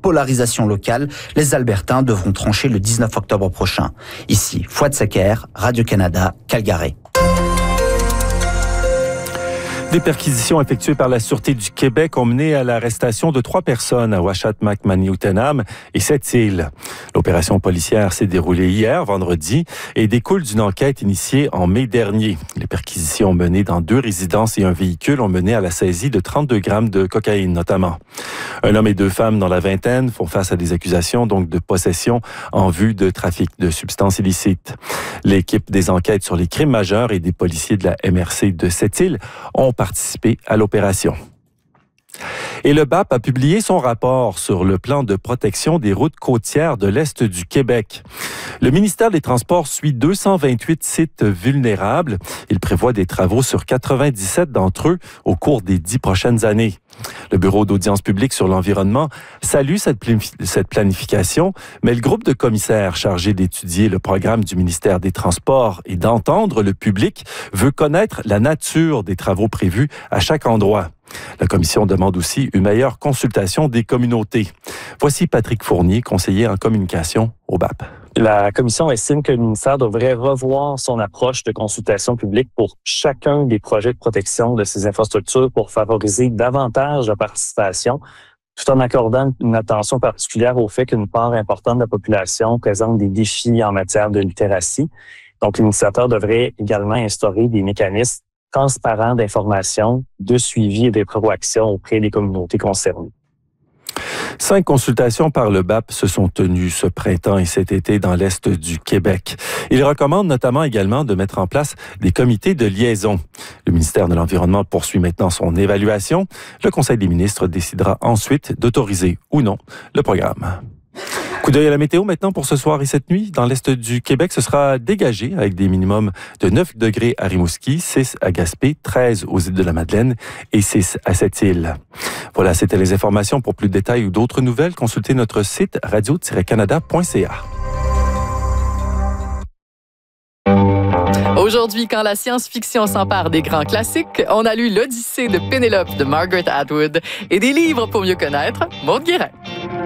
polarisation locale. Les Albertains devront trancher le 19 octobre prochain. Ici, Fouad Secker, Radio-Canada, Calgary. Des perquisitions effectuées par la Sûreté du Québec ont mené à l'arrestation de 3 personnes à Ouachat-Macmanioutenam et Sept-Îles. L'opération policière s'est déroulée hier, vendredi, et découle d'une enquête initiée en mai dernier. Les perquisitions menées dans 2 résidences et un véhicule ont mené à la saisie de 32 grammes de cocaïne, notamment. Un homme et 2 femmes dans la vingtaine font face à des accusations donc de possession en vue de trafic de substances illicites. L'équipe des enquêtes sur les crimes majeurs et des policiers de la MRC de Sept-Îles ont participé à l'opération. Et le BAP a publié son rapport sur le plan de protection des routes côtières de l'Est du Québec. Le ministère des Transports suit 228 sites vulnérables. Il prévoit des travaux sur 97 d'entre eux au cours des 10 prochaines années. Le Bureau d'audience publique sur l'environnement salue cette planification, mais le groupe de commissaires chargé d'étudier le programme du ministère des Transports et d'entendre le public veut connaître la nature des travaux prévus à chaque endroit. La commission demande aussi une meilleure consultation des communautés. Voici Patrick Fournier, conseiller en communication au BAP. La commission estime que le ministère devrait revoir son approche de consultation publique pour chacun des projets de protection de ces infrastructures pour favoriser davantage la participation, tout en accordant une attention particulière au fait qu'une part importante de la population présente des défis en matière de littératie. Donc, l'initiateur devrait également instaurer des mécanismes transparents d'information, de suivi et de proaction auprès des communautés concernées. 5 consultations par le BAP se sont tenues ce printemps et cet été dans l'Est du Québec. Il recommande notamment également de mettre en place des comités de liaison. Le ministère de l'Environnement poursuit maintenant son évaluation. Le Conseil des ministres décidera ensuite d'autoriser ou non le programme. Coup d'œil à la météo maintenant pour ce soir et cette nuit. Dans l'Est du Québec, ce sera dégagé avec des minimums de 9 degrés à Rimouski, 6 à Gaspé, 13 aux îles de la Madeleine et 6 à Sept-Îles. Voilà, c'était les informations. Pour plus de détails ou d'autres nouvelles, consultez notre site radio-canada.ca. Aujourd'hui, quand la science-fiction s'empare des grands classiques, on a lu l'Odyssée de Pénélope de Margaret Atwood et des livres pour mieux connaître Maude Guérin.